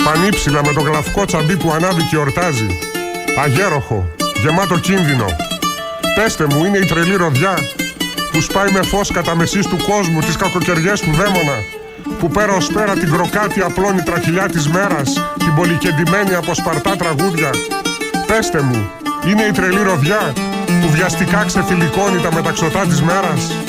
Πανύψηλα με το γλαυκό τσαμπί που ανάβει και ορτάζει. Αγέροχο, γεμάτο κίνδυνο. Πέστε μου, είναι η τρελή ροδιά που σπάει με φως κατά μεσής του κόσμου τις κακοκαιριές του δαίμονα, που πέρα ως πέρα την κροκάτη απλώνει τραχηλιά της μέρας, την πολυκεντημένη από σπαρτά τραγούδια. Πέστε μου, είναι η τρελή ροδιά που βιαστικά ξεφιλικώνει τα μεταξωτά της μέρας.